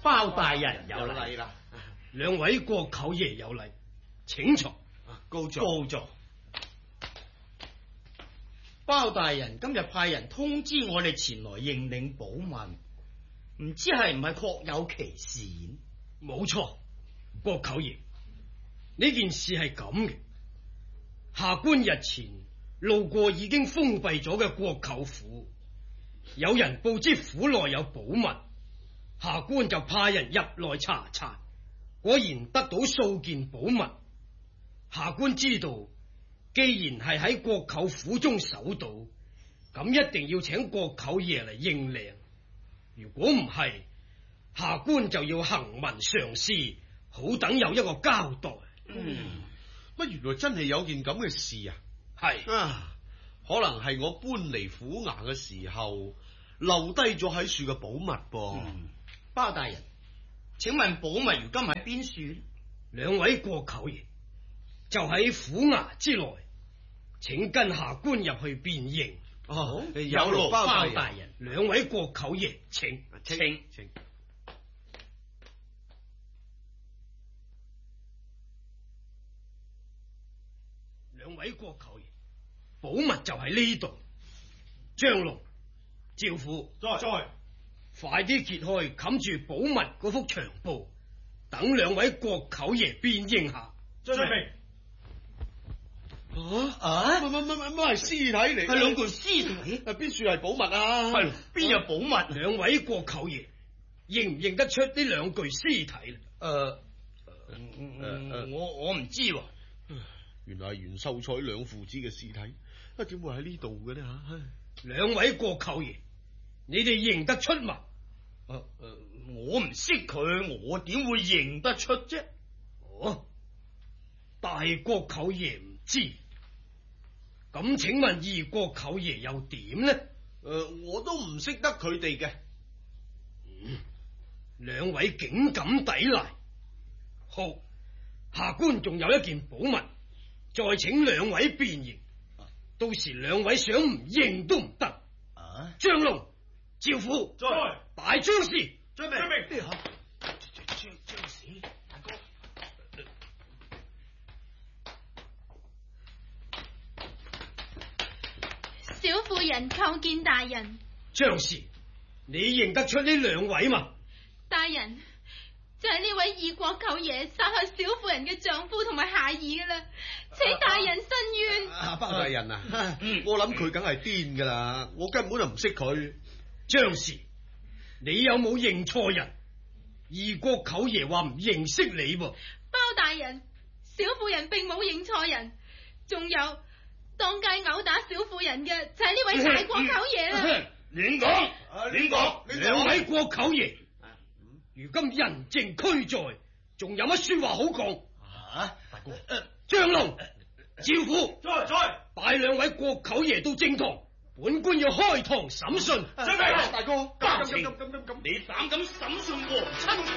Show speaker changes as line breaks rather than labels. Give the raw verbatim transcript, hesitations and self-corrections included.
包大人有禮
啦，
兩位國舅爺有禮，請坐。
高座。
高座。包大人今日派人通知我哋前來認領寶物，唔知係唔係確有其事？
冇錯，國舅爺，呢件事係咁嘅。下官日前路過已經封閉咗嘅國舅府，有人報知府內有寶物，下官就派人入內查查，果然得到數件寶物。下官知道，既然係喺國舅府中搜到，咁一定要請國舅爺嚟認領。如果唔係，下官就要行文上司，好等有一個交代。
嗯，乜原來真係有件咁嘅事啊？
係
啊，可能係我搬嚟府衙嘅時候留低咗喺樹嘅寶物噃。
嗯，包大人，請問寶物如今喺邊處？
兩位國舅爺就喺府衙之內，請跟下官入去辨認。
哦，有
有勞
勞包
包
大人。
大人。
兩位國舅爺，請。
請
請
請。
兩位國舅爺，寶物就喺呢度。張龍、趙父，
在在，
快啲揭開冚住寶物嗰幅長布，等兩位國舅爺辨認下。
遵命。
啊
啊
乜乜乜乜乜係屍體嚟？
係兩具屍體，
啊，邊處係寶物啊？
係
邊有寶物？
兩位國舅爺認唔認得出呢兩具屍體？
誒、呃嗯，我我唔知喎。
原來係袁秀才兩父子嘅屍體，啊，點會喺呢度嘅呢？吓，
兩位國舅爺，你哋認得出嘛？
誒誒、呃，我唔識佢，我點會認得出啫？
哦，大國舅爺唔知，咁請問二國舅爺又點呢？
誒、呃，我都唔識得佢哋嘅。
嗯，兩位竟敢抵賴，好，下官仲有一件寶物，再請兩位辨認，到時兩位想唔認都唔得。
啊，
張龍、趙父，
在
大張氏，
遵命。
張張氏，大哥，
小婦人叩見大人。
張氏，你認得出呢兩位嘛？
大人，就係呢位二國舅爺殺害小婦人嘅丈夫同埋孩兒噶啦，請大人伸冤。
啊，包大人啊，我諗佢梗係癲噶啦，我根本就唔識佢。
張氏，你有冇認錯人？二國舅爺話唔認識你喎。
包大人，小婦人並冇認錯人，仲有當街毆打小婦人嘅就係呢位大國舅爺啦。
亂講，
亂講，
兩位國舅爺，如今人證俱在，仲有乜說話好講？
啊，大哥，誒，
張龍、趙父，
在在，
帶兩位國舅爺到正堂，本官要開堂審訊。
遵命。
大哥，
家情，你膽敢審訊皇親？